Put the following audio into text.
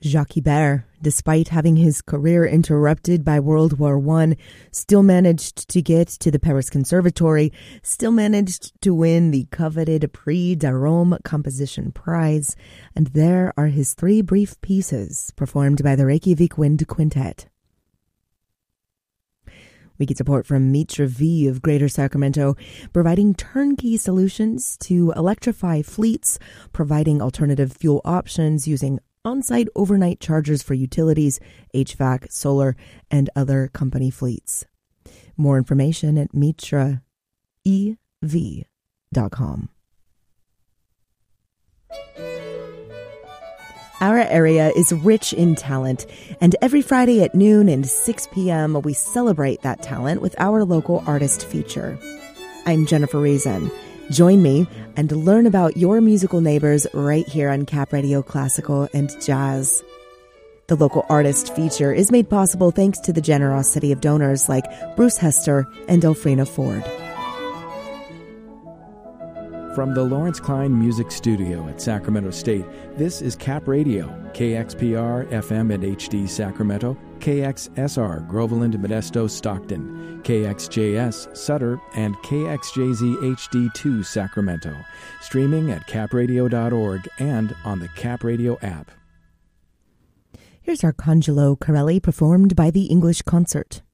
Jacques Ibert, despite having his career interrupted by World War I, still managed to get to the Paris Conservatory, still managed to win the coveted Prix de Rome Composition Prize, and there are his 3 brief pieces performed by the Reykjavik Wind Quintet. We get support from Mitra V of Greater Sacramento, providing turnkey solutions to electrify fleets, providing alternative fuel options using on-site overnight chargers for utilities, HVAC, solar, and other company fleets. More information at mitraev.com. Our area is rich in talent, and every Friday at noon and 6 p.m. we celebrate that talent with our local artist feature. I'm Jennifer Reason. Join me and learn about your musical neighbors right here on Cap Radio Classical and Jazz. The local artist feature is made possible thanks to the generosity of donors like Bruce Hester and Elfrina Ford. From the Lawrence Klein Music Studio at Sacramento State, this is Cap Radio, KXPR FM and HD Sacramento, KXSR Groveland, Modesto, Stockton, KXJS Sutter, and KXJZ HD2 Sacramento. Streaming at capradio.org and on the Cap Radio app. Here's Arcangelo Corelli performed by the English Concert.